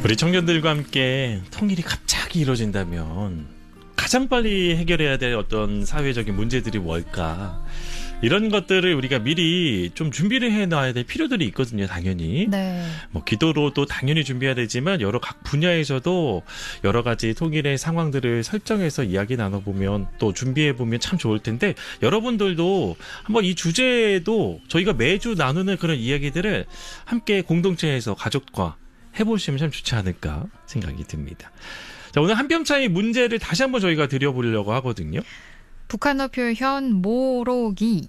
우리 청년들과 함께 통일이 갑자기 이루어진다면 가장 빨리 해결해야 될 어떤 사회적인 문제들이 뭘까? 이런 것들을 우리가 미리 좀 준비를 해놔야 될 필요들이 있거든요, 당연히. 네. 뭐 기도로도 당연히 준비해야 되지만 여러 각 분야에서도 여러 가지 통일의 상황들을 설정해서 이야기 나눠보면 또 준비해보면 참 좋을 텐데, 여러분들도 한번 이 주제도 저희가 매주 나누는 그런 이야기들을 함께 공동체에서 가족과 해보시면 참 좋지 않을까 생각이 듭니다. 자, 오늘 한 뼘 차이 문제를 다시 한번 저희가 드려보려고 하거든요. 북한어 표현 모로기이에요.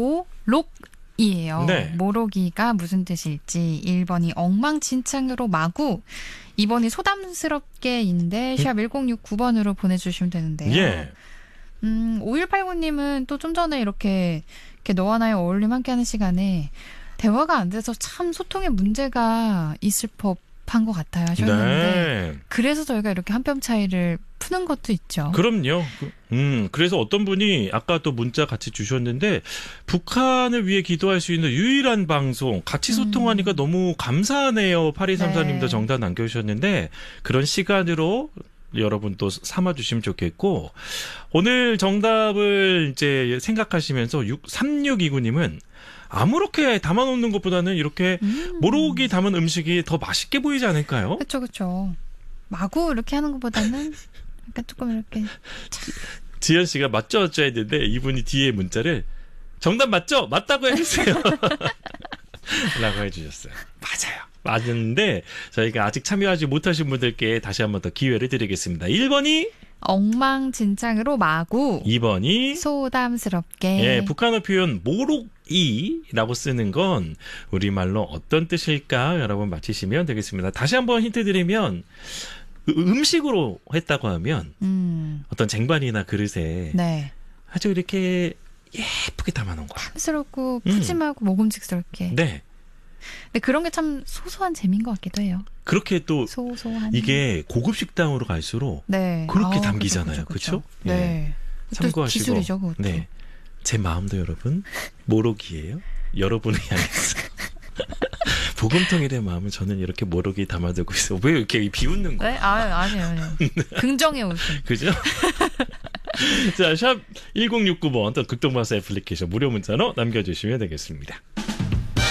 네. 모로기가 무슨 뜻일지 1번이 엉망진창으로 마구, 2번이 소담스럽게인데 샵 1069번으로 보내주시면 되는데요. 예. 5189님은 또 좀 전에 이렇게 너와 나의 어울림 함께하는 시간에 대화가 안 돼서 참 소통에 문제가 있을 법한 것 같아요 하셨는데, 네. 그래서 저희가 이렇게 한 뼘 차이를 푸는 것도 있죠. 그럼요. 그래서 어떤 분이 아까 또 문자 같이 주셨는데, 북한을 위해 기도할 수 있는 유일한 방송, 같이 소통하니까 너무 감사하네요. 8234님도 네. 정답 남겨주셨는데, 그런 시간으로 여러분 또 삼아주시면 좋겠고, 오늘 정답을 이제 생각하시면서 3629님은 아무렇게 담아놓는 것보다는 이렇게 모로기 담은 음식이 더 맛있게 보이지 않을까요? 그렇죠. 마구 이렇게 하는 것보다는 약간 조금 이렇게. 지연 씨가 맞죠 어쩌 했는데 이분이 뒤에 문자를 정답 맞죠? 맞다고 해주세요. 라고 해주셨어요. 맞아요. 맞는데 저희가 아직 참여하지 못하신 분들께 다시 한 번 더 기회를 드리겠습니다. 1번이 엉망진창으로 마구, 2번이 소담스럽게. 예, 북한어 표현 모록이라고 쓰는 건 우리말로 어떤 뜻일까? 여러분 맞히시면 되겠습니다. 다시 한번 힌트 드리면 음식으로 했다고 하면 어떤 쟁반이나 그릇에 네. 아주 이렇게 예쁘게 담아놓은 거야. 탐스럽고 푸짐하고 먹음직스럽게. 네. 근데 그런 게 참 소소한 재미인 것 같기도 해요. 그렇게 또 소소한. 이게 고급 식당으로 갈수록 네. 그렇게 담기잖아요. 그렇죠? 네. 참고하시고. 기술이죠, 그것도. 네. 제 마음도 여러분 모록이에요. 여러분을 향해서. 복음통일의 마음을 저는 이렇게 모록이 담아두고 있어요. 왜 이렇게 비웃는 거야? 네? 아니에요. 긍정의 웃음. 그죠? 자, 샵 1069번 또 극동방사 애플리케이션 무료 문자로 남겨주시면 되겠습니다.